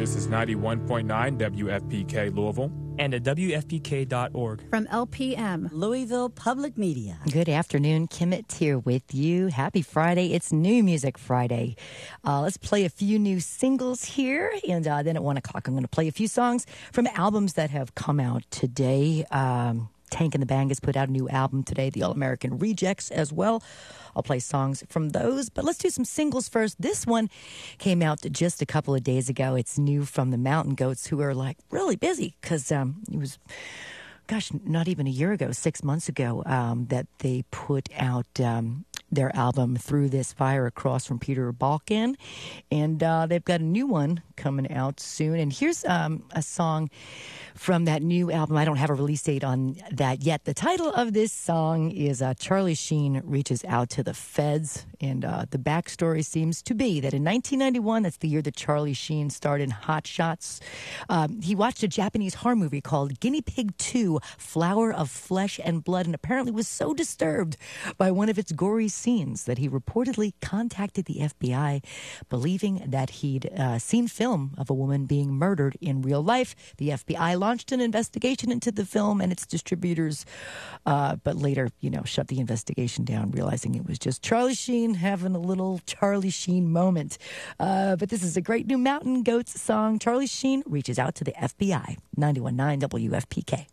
This is 91.9 WFPK Louisville. And at WFPK.org. From LPM, Louisville Public Media. Good afternoon. Kimmett here with you. Happy Friday. It's New Music Friday. Let's play a few new singles here. And then at 1 o'clock, I'm going to play a few songs from albums that have come out today. Tank and the Bang has put out a new album today, the All-American Rejects as well. I'll play songs from those, but let's do some singles first. This one came out just a couple of days ago. It's new from the Mountain Goats, who are like really busy because it was, not even a year ago, 6 months ago, that they put out their album Through This Fire across from Peter Balkan. And they've got a new one coming out soon. And here's a song from that new album. I don't have a release date on that yet. The title of this song is Charlie Sheen Reaches Out to the Feds. And the backstory seems to be that in 1991, that's the year that Charlie Sheen starred in Hot Shots, he watched a Japanese horror movie called Guinea Pig 2, Flower of Flesh and Blood, and apparently was so disturbed by one of its gory scenes that he reportedly contacted the FBI, believing that he'd seen film of a woman being murdered in real life. The FBI launched an investigation into the film and its distributors, but later, shut the investigation down, realizing it was just Charlie Sheen having a little Charlie Sheen moment. But this is a great new Mountain Goats song. Charlie Sheen Reaches Out to the FBI. 91.9 WFPK.